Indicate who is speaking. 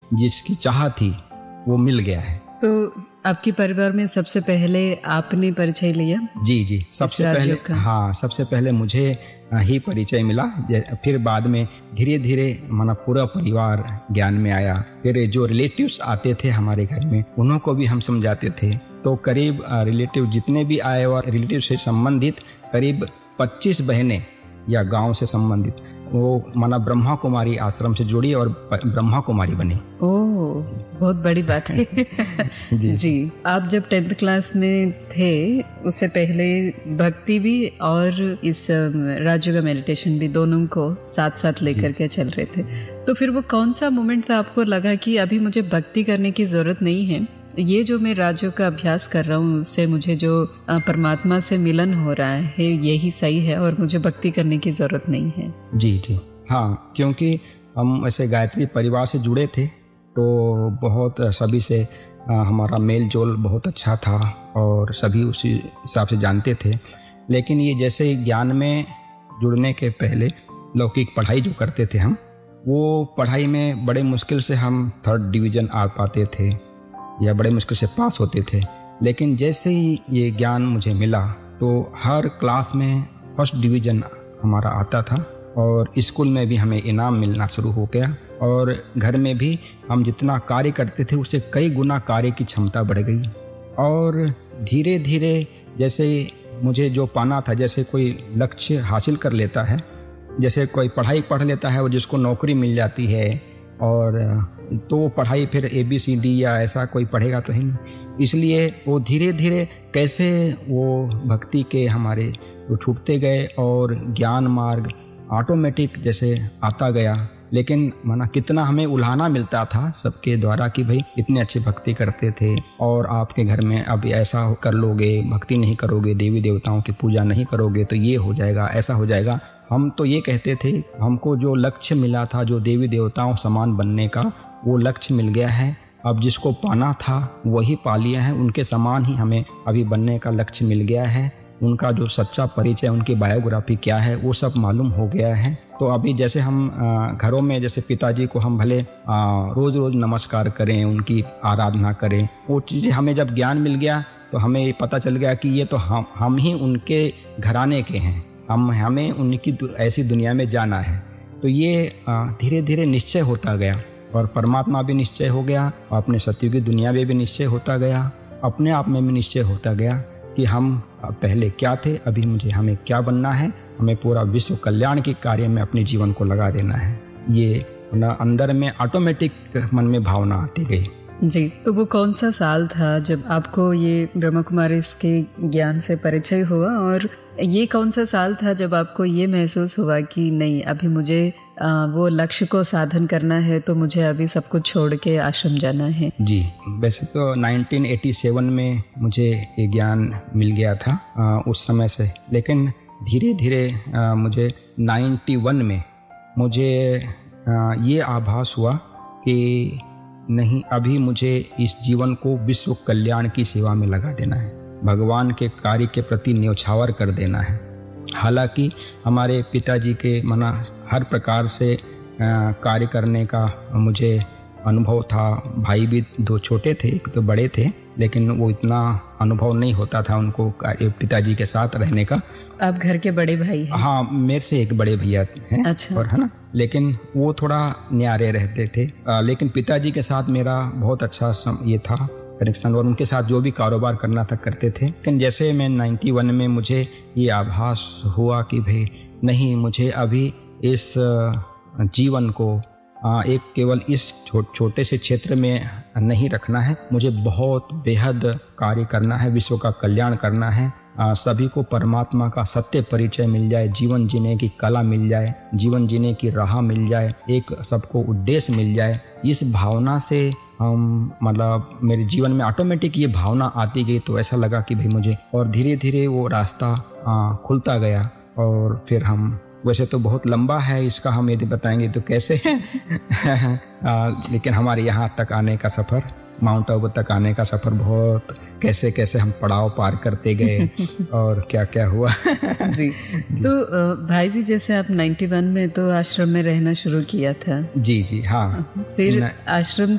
Speaker 1: जिसकी चाह थी वो मिल गया है।
Speaker 2: तो आपके परिवार में सबसे पहले आपने परिचय लिया?
Speaker 1: जी सबसे पहले, हाँ, सबसे पहले मुझे ही परिचय मिला। फिर बाद में धीरे धीरे माना पूरा परिवार ज्ञान में आया। फिर जो रिलेटिव्स आते थे हमारे घर में उन्हों को भी हम समझाते थे। तो करीब रिलेटिव जितने भी आए और रिलेटिव से संबंधित करीब 25 बहनें या गांव से संबंधित वो माना ब्रह्मा कुमारी आश्रम से जुड़ी और ब्रह्मा कुमारी बनी।
Speaker 2: ओह, बहुत बड़ी बात है। जी, आप जब 10th क्लास में थे उससे पहले भक्ति भी और इस राजयोगा मेडिटेशन भी दोनों को साथ साथ लेकर के चल रहे थे। तो फिर वो कौन सा मोमेंट था आपको लगा कि अभी मुझे भक्ति करने की जरूरत नहीं है, ये जो मैं राजयोग का अभ्यास कर रहा हूँ उससे मुझे जो परमात्मा से मिलन हो रहा है यही सही है और मुझे भक्ति करने की जरूरत नहीं है?
Speaker 1: जी हाँ, क्योंकि हम ऐसे गायत्री परिवार से जुड़े थे तो बहुत सभी से हमारा मेल जोल बहुत अच्छा था और सभी उसी हिसाब से जानते थे। लेकिन ये जैसे ज्ञान में जुड़ने के पहले लौकिक पढ़ाई जो करते थे हम, वो पढ़ाई में बड़े मुश्किल से हम 3rd डिवीज़न आ पाते थे या बड़े मुश्किल से पास होते थे। लेकिन जैसे ही ये ज्ञान मुझे मिला तो हर क्लास में 1st डिवीज़न हमारा आता था और स्कूल में भी हमें इनाम मिलना शुरू हो गया और घर में भी हम जितना कार्य करते थे उससे कई गुना कार्य की क्षमता बढ़ गई। और धीरे धीरे जैसे मुझे जो पाना था, जैसे कोई लक्ष्य हासिल कर लेता है, जैसे कोई पढ़ाई पढ़ लेता है और जिसको नौकरी मिल जाती है और तो पढ़ाई फिर ABCD या ऐसा कोई पढ़ेगा तो ही नहीं, इसलिए वो धीरे धीरे कैसे वो भक्ति के हमारे वो छूटते गए और ज्ञान मार्ग ऑटोमेटिक जैसे आता गया। लेकिन माना कितना हमें उल्हाना मिलता था सबके द्वारा कि भाई इतने अच्छे भक्ति करते थे और आपके घर में अब ऐसा कर लोगे, भक्ति नहीं करोगे, देवी देवताओं की पूजा नहीं करोगे तो ये हो जाएगा, ऐसा हो जाएगा। हम तो ये कहते थे, हमको जो लक्ष्य मिला था जो देवी देवताओं समान बनने का वो लक्ष्य मिल गया है। अब जिसको पाना था वही पा लिया है, उनके समान ही हमें अभी बनने का लक्ष्य मिल गया है। उनका जो सच्चा परिचय, उनकी बायोग्राफी क्या है वो सब मालूम हो गया है। तो अभी जैसे हम घरों में जैसे पिताजी को हम भले रोज़ रोज़ नमस्कार करें, उनकी आराधना करें, वो चीज़ें हमें जब ज्ञान मिल गया तो हमें ये पता चल गया कि ये तो हम ही उनके घराने के हैं, हमें उनकी ऐसी दुनिया में जाना है। तो ये धीरे धीरे निश्चय होता गया और परमात्मा भी निश्चय हो गया, अपने सत्य की दुनिया में भी निश्चय होता गया, अपने आप में भी निश्चय होता गया कि हम पहले क्या थे, अभी हमें क्या बनना है, हमें पूरा विश्व कल्याण के कार्य में अपने जीवन को लगा देना है। ये अंदर में ऑटोमेटिक मन में भावना आती गई।
Speaker 2: जी, तो वो कौन सा साल था जब आपको ये ब्रह्मा कुमारी के ज्ञान से परिचय हुआ और ये कौन सा साल था जब आपको ये महसूस हुआ कि नहीं अभी मुझे वो लक्ष्य को साधन करना है तो मुझे अभी सब कुछ छोड़ के आश्रम जाना है? जी,
Speaker 1: वैसे तो 1987 में मुझे ये ज्ञान मिल गया था उस समय से, लेकिन धीरे धीरे मुझे 91 में मुझे ये आभास हुआ कि नहीं, अभी मुझे इस जीवन को विश्व कल्याण की सेवा में लगा देना है, भगवान के कार्य के प्रति न्योछावर कर देना है। हालांकि हमारे पिताजी के मना हर प्रकार से कार्य करने का मुझे अनुभव था। भाई भी 2 छोटे थे, एक तो बड़े थे, लेकिन वो इतना अनुभव नहीं होता था उनको पिताजी के साथ रहने का।
Speaker 2: आप घर के बड़े भाई हैं?
Speaker 1: हाँ, मेरे से एक बड़े भैया हैं।
Speaker 2: अच्छा।
Speaker 1: और है ना, लेकिन वो थोड़ा न्यारे रहते थे। लेकिन पिताजी के साथ मेरा बहुत अच्छा ये था कनेक्शन और उनके साथ जो भी कारोबार करना था करते थे। लेकिन जैसे मैं 91 में मुझे ये आभास हुआ कि भाई नहीं, मुझे अभी इस जीवन को एक केवल इस छोटे से क्षेत्र में नहीं रखना है, मुझे बहुत बेहद कार्य करना है, विश्व का कल्याण करना है, सभी को परमात्मा का सत्य परिचय मिल जाए, जीवन जीने की कला मिल जाए, जीवन जीने की राह मिल जाए, एक सबको उद्देश्य मिल जाए। इस भावना से हम मतलब मेरे जीवन में ऑटोमेटिक ये भावना आती गई। तो ऐसा लगा कि भाई मुझे, और धीरे धीरे वो रास्ता खुलता गया। और फिर हम, वैसे तो बहुत लंबा है इसका, हम यदि बताएंगे तो कैसे लेकिन हमारे यहाँ तक आने का सफ़र, माउंट आबू तक आने का सफ़र बहुत कैसे कैसे हम पड़ाव पार करते गए और क्या क्या हुआ।
Speaker 2: जी, तो भाई जी जैसे आप 91 में तो आश्रम में रहना शुरू किया था?
Speaker 1: जी हाँ।
Speaker 2: फिर आश्रम